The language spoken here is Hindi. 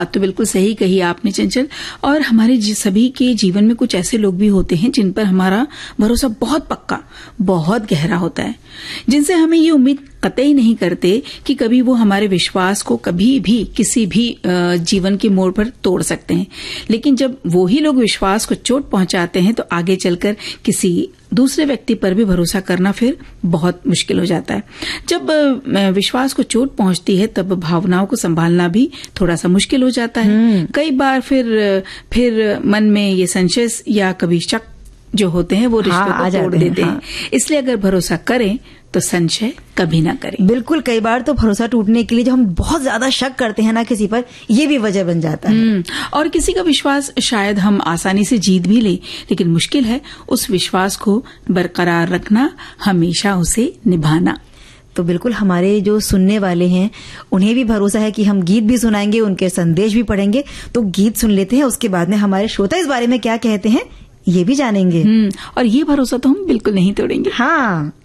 तो बिल्कुल सही कही आपने चंचल। और हमारे सभी के जीवन में कुछ ऐसे लोग भी होते हैं जिन पर हमारा भरोसा बहुत पक्का, बहुत गहरा होता है, जिनसे हमें ये उम्मीद कतई नहीं करते कि कभी वो हमारे विश्वास को कभी भी किसी भी जीवन के मोड़ पर तोड़ सकते हैं। लेकिन जब वो ही लोग विश्वास को चोट पहुंचाते हैं तो आगे चलकर किसी दूसरे व्यक्ति पर भी भरोसा करना फिर बहुत मुश्किल हो जाता है। जब विश्वास को चोट पहुंचती है तब भावनाओं को संभालना भी थोड़ा सा मुश्किल हो जाता है। कई बार फिर मन में ये संशय या कभी शक जो होते हैं वो रिश्तों को तोड़ देते हैं। इसलिए अगर भरोसा करें तो संशय कभी ना करें। बिल्कुल, कई बार तो भरोसा टूटने के लिए जो हम बहुत ज्यादा शक करते हैं ना किसी पर, ये भी वजह बन जाता है। और किसी का विश्वास शायद हम आसानी से जीत भी ले, लेकिन मुश्किल है उस विश्वास को बरकरार रखना, हमेशा उसे निभाना। तो बिल्कुल हमारे जो सुनने वाले हैं उन्हें भी भरोसा है कि हम गीत भी सुनाएंगे, उनके संदेश भी पढ़ेंगे। तो गीत सुन लेते हैं, उसके बाद में हमारे श्रोता इस बारे में क्या कहते हैं ये भी जानेंगे। और ये भरोसा तो हम बिल्कुल नहीं तोड़ेंगे। हाँ।